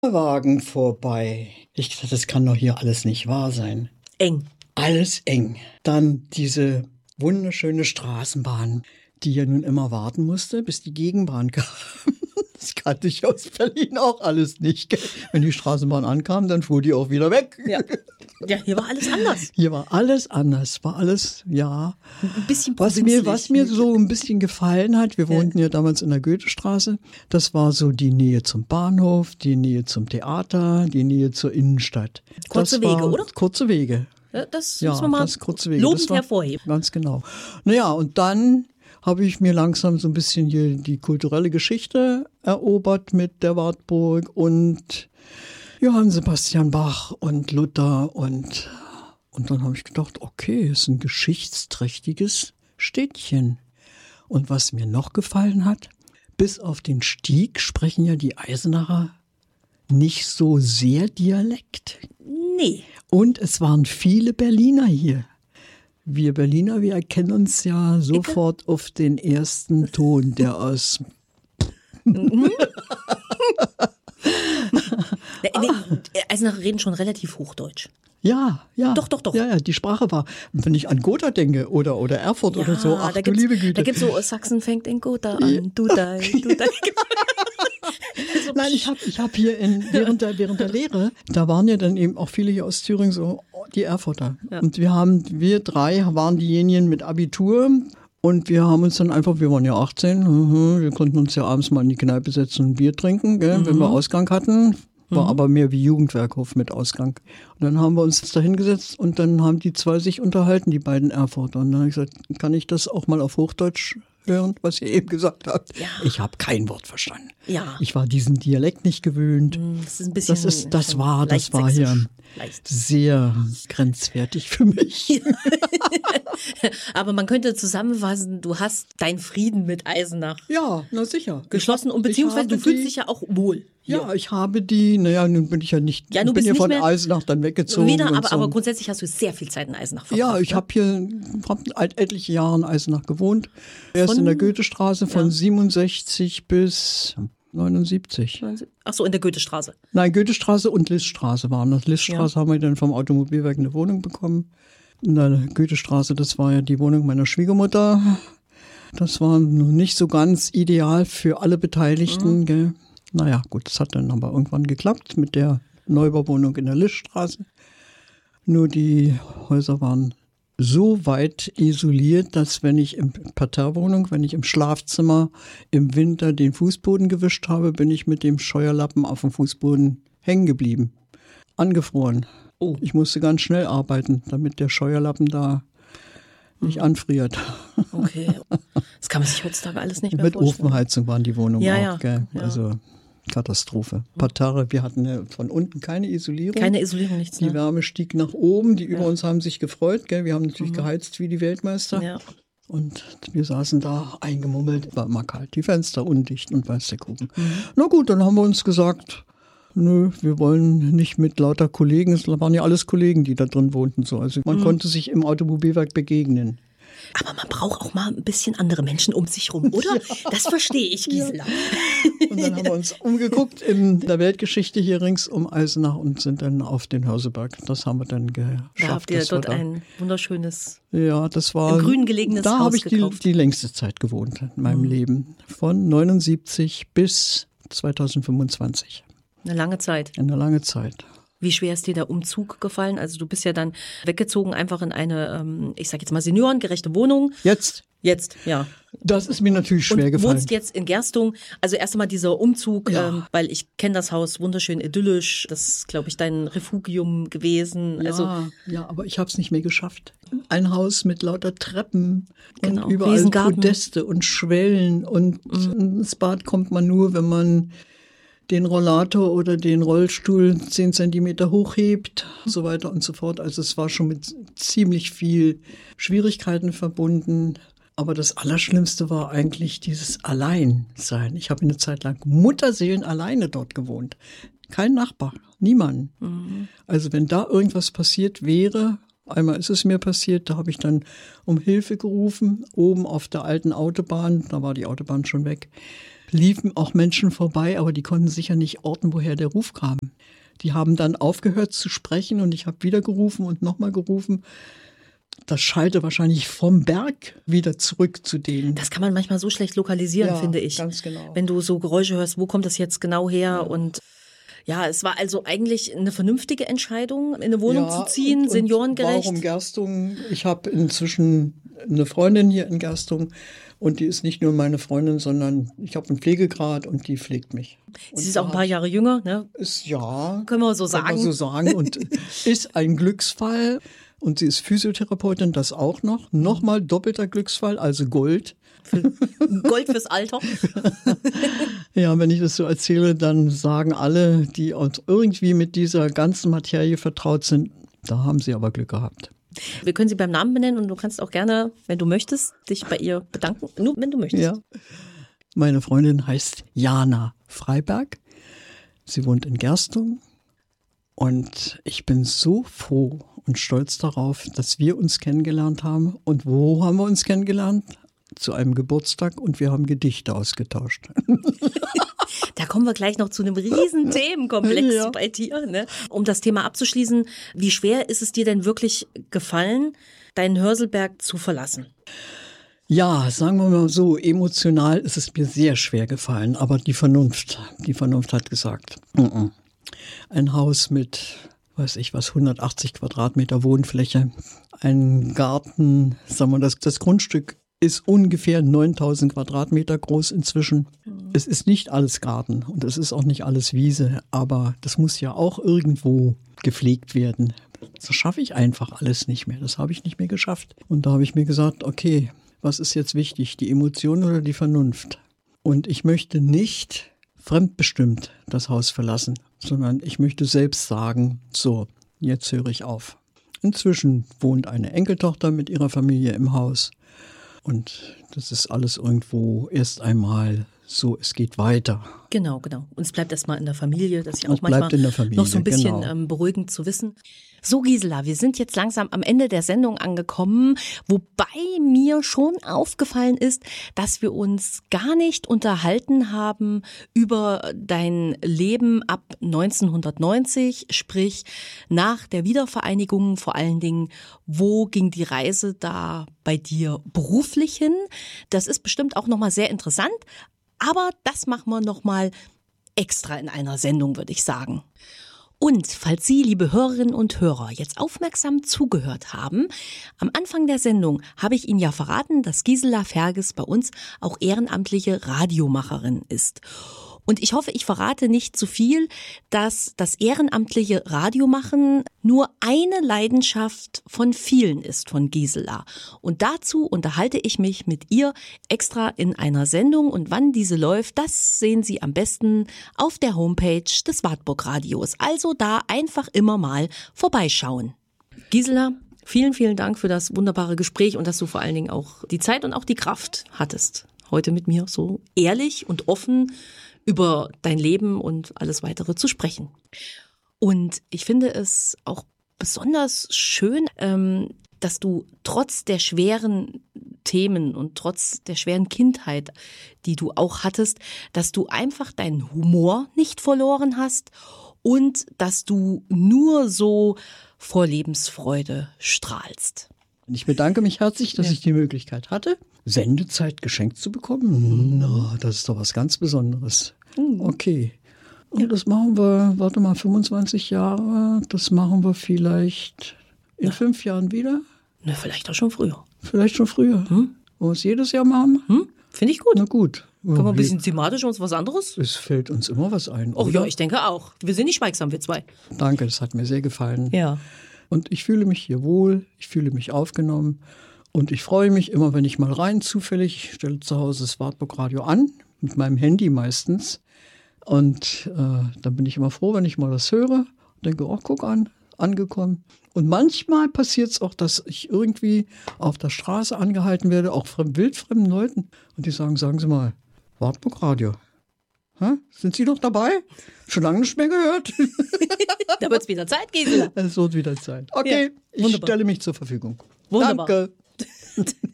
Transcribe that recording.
Wagen vorbei. Ich dachte, das kann doch hier alles nicht wahr sein. Eng. Alles eng. Dann diese wunderschöne Straßenbahn, die ja nun immer warten musste, bis die Gegenbahn kam. Das kannte ich aus Berlin auch alles nicht. Wenn die Straßenbahn ankam, dann fuhr die auch wieder weg. Ja, hier war alles anders. Hier war alles anders. War alles, ja. Ein bisschen Was mir so ein bisschen gefallen hat, wir wohnten ja damals in der Goethestraße, das war so die Nähe zum Bahnhof, die Nähe zum Theater, die Nähe zur Innenstadt. Kurze Wege, oder? Kurze Wege. Ja, das muss man mal kurze Wege. lobend hervorheben. Ganz genau. Naja, und dann habe ich mir langsam so ein bisschen hier die kulturelle Geschichte erobert mit der Wartburg und Johann Sebastian Bach und Luther und dann habe ich gedacht, okay, ist ein geschichtsträchtiges Städtchen. Und was mir noch gefallen hat, bis auf den Stieg sprechen ja die Eisenacher nicht so sehr Dialekt. Nee. Und es waren viele Berliner hier. Wir Berliner, wir erkennen uns ja sofort auf den ersten Ton, der aus... Eisenacher reden schon relativ Hochdeutsch. Ja. Doch. Ja, die Sprache war, wenn ich an Gotha denke oder Erfurt oder so, ach du liebe Güte. Da gibt's so, Sachsen fängt in Gotha an, du da. Nein, ich hab hier während der Lehre, da waren ja dann eben auch viele hier aus Thüringen so, die Erfurter. Ja. Und wir drei waren diejenigen mit Abitur. Und wir haben uns dann einfach, wir waren ja 18, wir konnten uns ja abends mal in die Kneipe setzen und ein Bier trinken, gell, wenn wir Ausgang hatten. War aber mehr wie Jugendwerkhof mit Ausgang. Und dann haben wir uns da hingesetzt und dann haben die zwei sich unterhalten, die beiden Erfurter. Und dann habe ich gesagt, kann ich das auch mal auf Hochdeutsch hören, was ihr eben gesagt habt? Ja. Ich habe kein Wort verstanden. Ja. Ich war diesen Dialekt nicht gewöhnt. Das ist ein bisschen. Das war hier sehr grenzwertig für mich. Aber man könnte zusammenfassen, du hast deinen Frieden mit Eisenach. Ja, na sicher. Geschlossen und beziehungsweise du fühlst dich ja auch wohl. Ja, ich habe nun bin ich ja nicht, ich bin ja von Eisenach dann weggezogen. Aber grundsätzlich hast du sehr viel Zeit in Eisenach verbracht. Ja, ich habe hier etliche Jahre in Eisenach gewohnt. Erst in der Goethestraße von 67 bis 79. Ach so, in der Goethestraße. Nein, Goethestraße und Liststraße waren das. Liststraße haben wir dann vom Automobilwerk eine Wohnung bekommen. In der Goethestraße, das war ja die Wohnung meiner Schwiegermutter. Das war noch nicht so ganz ideal für alle Beteiligten, gell. Naja, gut, das hat dann aber irgendwann geklappt mit der Neubauwohnung in der Liststraße. Nur die Häuser waren so weit isoliert, dass wenn ich wenn ich im Schlafzimmer im Winter den Fußboden gewischt habe, bin ich mit dem Scheuerlappen auf dem Fußboden hängen geblieben. Angefroren. Oh. Ich musste ganz schnell arbeiten, damit der Scheuerlappen da nicht anfriert. Okay. Das kann man sich heutzutage alles nicht mehr mit vorstellen. Mit Ofenheizung waren die Wohnungen auch, gell? Ja. Also Katastrophe. Parterre, wir hatten ja von unten keine Isolierung. Keine Isolierung, nichts. Die Wärme stieg nach oben, die über uns haben sich gefreut, gell? Wir haben natürlich geheizt wie die Weltmeister. Ja. Und wir saßen da eingemummelt, war immer kalt, die Fenster undicht und weiß der Kuchen. Na gut, dann haben wir uns gesagt, nö, wir wollen nicht mit lauter Kollegen, es waren ja alles Kollegen, die da drin wohnten. So. Also man konnte sich im Automobilwerk begegnen. Aber man braucht auch mal ein bisschen andere Menschen um sich rum, oder? Ja. Das verstehe ich, Gisela. Ja. Und dann haben wir uns umgeguckt in der Weltgeschichte hier rings um Eisenach und sind dann auf den Hörseberg. Das haben wir dann geschafft. Da habt ihr dort ein wunderschönes, das war, im Grün gelegenes Haus Da habe ich gekauft. die längste Zeit gewohnt in meinem Leben. Von 79 bis 2025. Eine lange Zeit. Eine lange Zeit. Wie schwer ist dir der Umzug gefallen? Also du bist ja dann weggezogen einfach in eine, ich sag jetzt mal, seniorengerechte Wohnung. Jetzt, ja. Das ist mir natürlich schwer gefallen. Du wohnst jetzt in Gerstung. Also erst einmal dieser Umzug, weil ich kenne das Haus wunderschön idyllisch. Das ist, glaube ich, dein Refugium gewesen. Ja, aber ich habe es nicht mehr geschafft. Ein Haus mit lauter Treppen und überall Riesengarten. Podeste und Schwellen. Und ins Bad kommt man nur, wenn man den Rollator oder den Rollstuhl 10 Zentimeter hochhebt, so weiter und so fort. Also es war schon mit ziemlich viel Schwierigkeiten verbunden. Aber das Allerschlimmste war eigentlich dieses Alleinsein. Ich habe eine Zeit lang Mutterseelen alleine dort gewohnt. Kein Nachbar, niemand. Also wenn da irgendwas passiert wäre, einmal ist es mir passiert, da habe ich dann um Hilfe gerufen, oben auf der alten Autobahn, da war die Autobahn schon weg. liefen auch Menschen vorbei, aber die konnten sicher nicht orten, woher der Ruf kam. Die haben dann aufgehört zu sprechen und ich habe wieder gerufen und nochmal gerufen. Das schallte wahrscheinlich vom Berg wieder zurück zu denen. Das kann man manchmal so schlecht lokalisieren, finde ich. Ganz genau. Wenn du so Geräusche hörst, wo kommt das jetzt genau her? Und ja, es war also eigentlich eine vernünftige Entscheidung, in eine Wohnung zu ziehen, seniorengerecht. Warum Gerstung? Ich habe inzwischen eine Freundin hier in Gerstung und die ist nicht nur meine Freundin, sondern ich habe einen Pflegegrad und die pflegt mich. Sie ist auch ein paar Jahre jünger, ne? Können wir so sagen und ist ein Glücksfall. Und sie ist Physiotherapeutin, das auch noch. Nochmal doppelter Glücksfall, also Gold. Gold fürs Alter. Ja, wenn ich das so erzähle, dann sagen alle, die uns irgendwie mit dieser ganzen Materie vertraut sind, da haben sie aber Glück gehabt. Wir können sie beim Namen benennen und du kannst auch gerne, wenn du möchtest, dich bei ihr bedanken. Nur wenn du möchtest. Ja. Meine Freundin heißt Jana Freiberg. Sie wohnt in Gerstung. Und ich bin so froh und stolz darauf, dass wir uns kennengelernt haben. Und wo haben wir uns kennengelernt? Zu einem Geburtstag und wir haben Gedichte ausgetauscht. Da kommen wir gleich noch zu einem riesen Themenkomplex bei dir. Ne? Um das Thema abzuschließen, wie schwer ist es dir denn wirklich gefallen, deinen Hörselberg zu verlassen? Ja, sagen wir mal so, emotional ist es mir sehr schwer gefallen, aber die Vernunft hat gesagt, ein Haus mit, 180 Quadratmeter Wohnfläche, ein Garten, sagen wir, das Grundstück ist ungefähr 9000 Quadratmeter groß inzwischen. Es ist nicht alles Garten und es ist auch nicht alles Wiese, aber das muss ja auch irgendwo gepflegt werden. Das schaffe ich einfach alles nicht mehr, das habe ich nicht mehr geschafft. Und da habe ich mir gesagt, okay, was ist jetzt wichtig, die Emotion oder die Vernunft? Und ich möchte nicht fremdbestimmt das Haus verlassen, sondern ich möchte selbst sagen, so, jetzt höre ich auf. Inzwischen wohnt eine Enkeltochter mit ihrer Familie im Haus und das ist alles irgendwo erst einmal so, es geht weiter. Genau. Und es bleibt erstmal in der Familie, das ist ja auch manchmal noch so ein bisschen beruhigend zu wissen. So, Gisela, wir sind jetzt langsam am Ende der Sendung angekommen, wobei mir schon aufgefallen ist, dass wir uns gar nicht unterhalten haben über dein Leben ab 1990, sprich nach der Wiedervereinigung, vor allen Dingen, wo ging die Reise da bei dir beruflich hin? Das ist bestimmt auch nochmal sehr interessant, aber das machen wir nochmal extra in einer Sendung, würde ich sagen. Und falls Sie, liebe Hörerinnen und Hörer, jetzt aufmerksam zugehört haben, am Anfang der Sendung habe ich Ihnen ja verraten, dass Gisela Ferges bei uns auch ehrenamtliche Radiomacherin ist. Und ich hoffe, ich verrate nicht zu viel, dass das ehrenamtliche Radiomachen nur eine Leidenschaft von vielen ist von Gisela. Und dazu unterhalte ich mich mit ihr extra in einer Sendung. Und wann diese läuft, das sehen Sie am besten auf der Homepage des Wartburg Radios. Also da einfach immer mal vorbeischauen. Gisela, vielen, vielen Dank für das wunderbare Gespräch und dass du vor allen Dingen auch die Zeit und auch die Kraft hattest, heute mit mir so ehrlich und offen über dein Leben und alles Weitere zu sprechen. Und ich finde es auch besonders schön, dass du trotz der schweren Themen und trotz der schweren Kindheit, die du auch hattest, dass du einfach deinen Humor nicht verloren hast und dass du nur so vor Lebensfreude strahlst. Ich bedanke mich herzlich, dass ich die Möglichkeit hatte, Sendezeit geschenkt zu bekommen. Na, das ist doch was ganz Besonderes. Okay. Und das machen wir, 25 Jahre, das machen wir vielleicht in 5 Jahren wieder. Na, vielleicht auch schon früher. Vielleicht schon früher. Wollen wir es jedes Jahr machen? Finde ich gut. Na gut. Können wir ein bisschen thematisch uns was anderes? Es fällt uns immer was ein. Oh ja, ich denke auch. Wir sind nicht schweigsam, wir zwei. Danke, das hat mir sehr gefallen. Ja. Und ich fühle mich hier wohl, ich fühle mich aufgenommen und ich freue mich immer, wenn ich mal rein zufällig, stelle zu Hause das Wartburg Radio an, mit meinem Handy meistens. Und dann bin ich immer froh, wenn ich mal das höre und denke, oh, guck an, angekommen. Und manchmal passiert es auch, dass ich irgendwie auf der Straße angehalten werde, auch von wildfremden Leuten. Und die sagen Sie mal, Wartburg Radio. Sind Sie noch dabei? Schon lange nicht mehr gehört. Da wird es wieder Zeit, Gisela. Es wird wieder Zeit. Okay, ja, ich stelle mich zur Verfügung. Wunderbar. Danke.